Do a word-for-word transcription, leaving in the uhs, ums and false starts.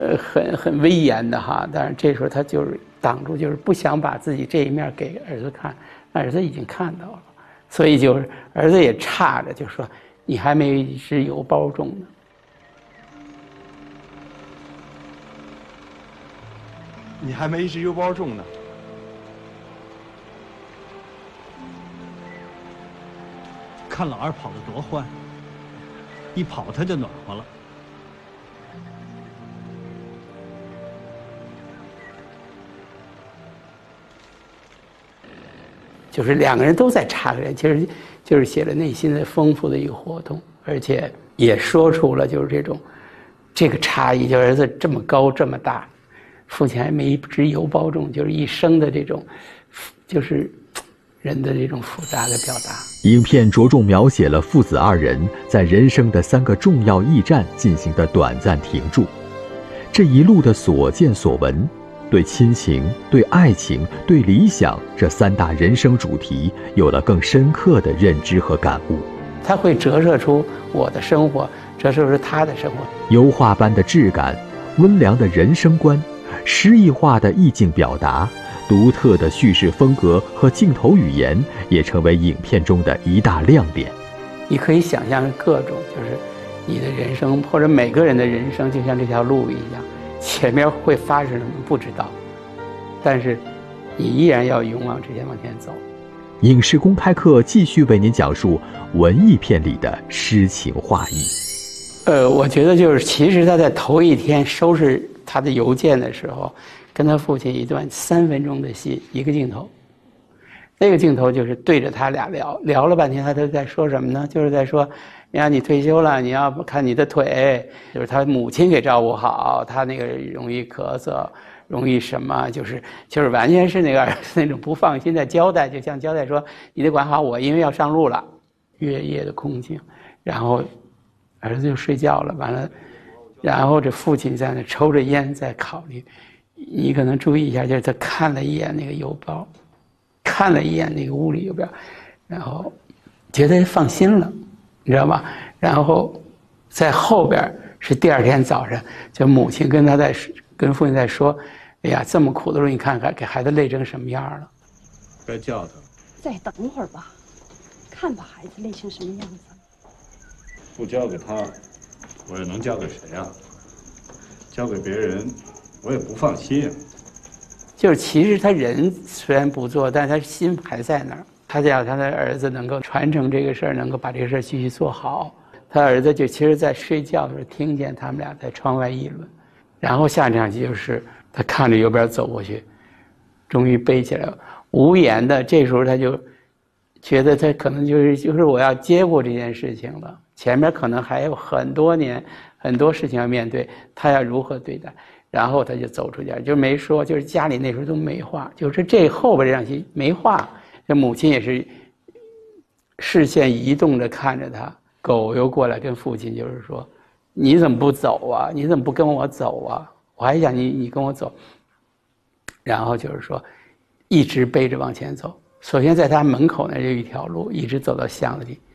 呃很很威严的哈，但是这时候他就是挡住，就是不想把自己这一面给儿子看，儿子已经看到了，所以就是儿子也叉着就说你还没一只油包重呢。 你还没一只油包重呢。 看老二跑得多欢，一跑他就暖和了。 就是两个人都在插个人，其实就是写了内心的丰富的一个活动，而且也说出了就是这种这个差异，就儿子这么高这么大，父亲还没一只油包重，就是一生的这种，就是人的这种复杂的表达。 影片着重描写了父子二人在人生的三个重要驿站进行的短暂停驻，这一路的所见所闻，对亲情、对爱情、对理想这三大人生主题有了更深刻的认知和感悟。 它会折射出我的生活，折射出他的生活。 油画般的质感，温良的人生观，诗意化的意境表达，独特的叙事风格和镜头语言也成为影片中的一大亮点。 你可以想象各种，就是你的人生或者每个人的人生就像这条路一样，前面会发生什么不知道，但是你依然要勇往直前往前走。 影视公开课继续为您讲述文艺片里的诗情画意。 呃，我觉得就是其实他在头一天收拾他的邮件的时候，跟他父亲一段三分钟的戏，一个镜头，那个镜头就是对着他俩聊，聊了半天，他都在说什么呢？就是在说，你看你退休了，你要看你的腿，就是他母亲给照顾好，他那个容易咳嗽，容易什么，就是就是完全是那个儿子那种不放心的交代，就像交代说你得管好我，因为要上路了。月夜的空境，然后儿子就睡觉了，完了，然后这父亲在那抽着烟在考虑。你可能注意一下，就是他看了一眼那个邮包，看了一眼那个屋里邮票，然后觉得放心了，你知道吗？然后在后边是第二天早上，就母亲跟他在跟父亲在说：“哎呀，这么苦的时候，你看看给孩子累成什么样了。” 该叫他。 再等会儿吧，看把孩子累成什么样子。 不交给他，我又能交给谁啊？交给别人，我也不放心啊。 就是其实他人虽然不做，但是他心还在那儿。他想他的儿子能够传承这个事儿，能够把这个事儿继续做好。他儿子就其实在睡觉的时候听见他们俩在窗外议论，然后下场戏就是他看着邮边走过去，终于背起来了，无言的。这时候他就觉得他可能就是就是我要接过这件事情了，前面可能还有很多年很多事情要面对，他要如何对待？然后他就走出去，就没说，就是家里那时候都没话，就是这后边这场戏没话。这母亲也是视线移动着看着他，狗又过来跟父亲就是说：“你怎么不走啊？你怎么不跟我走啊？我还想你你跟我走。”然后就是说，一直背着往前走。首先在他门口那有一条路，一直走到巷子里。